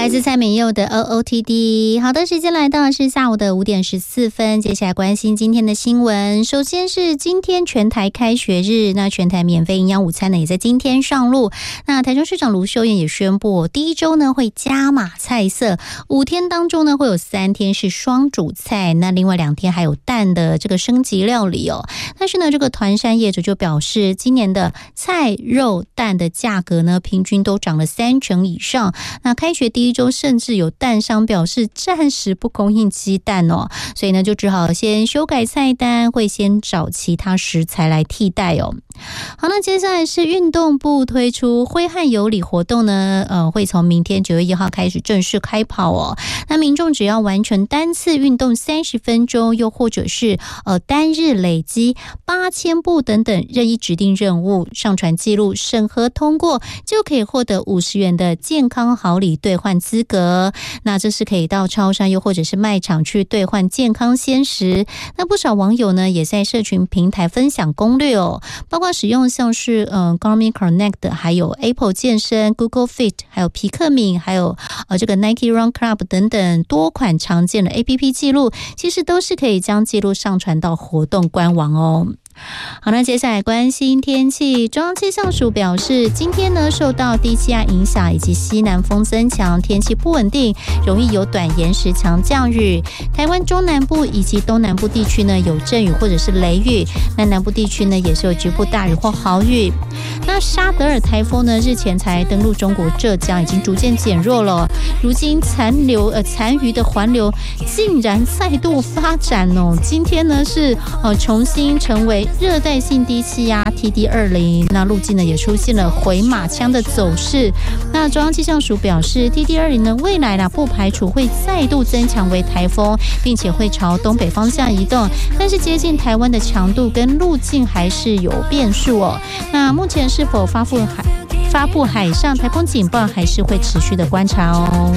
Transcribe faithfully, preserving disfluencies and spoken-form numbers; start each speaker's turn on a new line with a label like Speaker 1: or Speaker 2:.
Speaker 1: 来自蔡美佑的 O O T D。 好的，时间来到是下午的五点十四分，接下来关心今天的新闻。首先是今天全台开学日，那全台免费营养午餐呢也在今天上路。那台中市长卢秀燕也宣布，第一周呢会加码菜色，五天当中呢会有三天是双主菜，那另外两天还有蛋的这个升级料理哦。但是呢，这个团膳业者就表示，今年的菜肉蛋的价格呢平均都涨了三成以上。那开学第一周甚至有蛋商表示暂时不供应鸡蛋哦，所以呢就只好先修改菜单，会先找其他食材来替代哦。好，那接下来是运动部推出挥汗有礼活动呢，呃，会从明天九月一号开始正式开跑哦。那民众只要完成单次运动三十分钟，又或者是呃单日累积八千步等等任意指定任务，上传记录审核通过，就可以获得五十元的健康好礼兑换资格。那这是可以到超商又或者是卖场去兑换健康鲜食。那不少网友呢也在社群平台分享攻略哦，包括使用像是呃 Garmin Connect， 还有 Apple 健身、Google Fit， 还有皮克敏，还有呃这个 Nike Run Club 等等多款常见的 A P P 记录，其实都是可以将记录上传到活动官网哦。好，那接下来关心天气。中央气象署表示，今天呢受到低气压影响以及西南风增强，天气不稳定，容易有短延时强降雨。台湾中南部以及东南部地区呢有阵雨或者是雷雨，那南部地区呢也是有局部大雨或豪雨。那沙德尔台风呢日前才登陆中国浙江，已经逐渐减弱了，如今残留呃残余的环流竟然再度发展哦。今天呢是呃重新成为热带性低气压 T D 二十， 那路径呢也出现了回马枪的走势。那中央气象署表示 T D 二十 呢未来啦不排除会再度增强为台风，并且会朝东北方向移动，但是接近台湾的强度跟路径还是有变数哦。那目前是否发布海发布海上台风警报，还是会持续的观察哦。